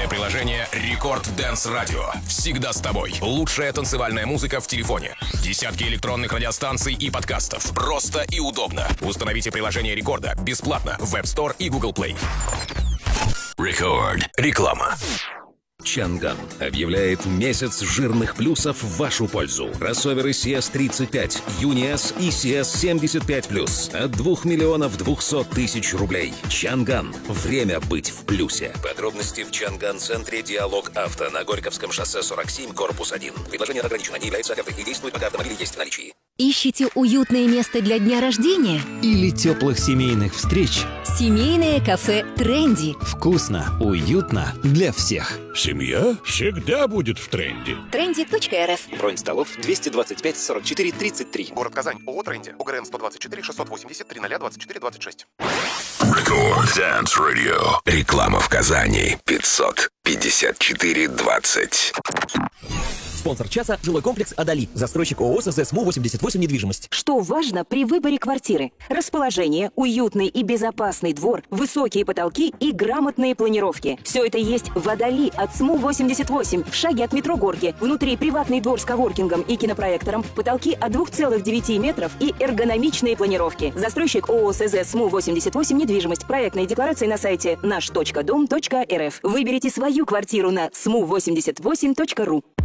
приложение Рекорд Dance Radio. Всегда с тобой. Лучшая танцевальная музыка в телефоне. Десятки электронных радиостанций и подкастов. Просто и удобно. Установите приложение Рекорда бесплатно в App Store и Google Play. Рекорд. Реклама. Чанган объявляет месяц жирных плюсов в вашу пользу. Кроссоверы CS35, Юниас и CS75+. От 2 миллионов 200 тысяч рублей. Чанган. Время быть в плюсе. Подробности в Чанган-центре «Диалог Авто» на Горьковском шоссе 47, корпус 1. Предложение ограничено, не является офертой и действует, пока автомобиль есть в наличии. Ищите уютное место для дня рождения? Или теплых семейных встреч? Семейное кафе «Тренди». Вкусно, уютно для всех. Семья всегда будет в тренде. Trendy.rf. Бронь столов 225 44 33. Город Казань. ООО «Тренди». УГРН 124 680 3024 26. Рекорд Dance Radio. Реклама в Казани. 554-20. Спонсор часа – жилой комплекс «Адали». Застройщик ООО «СС МУ-88 недвижимость». Что важно при выборе квартиры? Расположение, уютный и безопасный двор, высокие потолки и грамотные планировки. Все это есть в «Адали» от СМУ-88, в шаге от метро Горки. Внутри приватный двор с коворкингом и кинопроектором, потолки от 2,9 метров и эргономичные планировки. Застройщик ООО «СС МУ-88 недвижимость». Проектные декларации на сайте наш.дом.рф. Выберите свою квартиру на smu88.ru.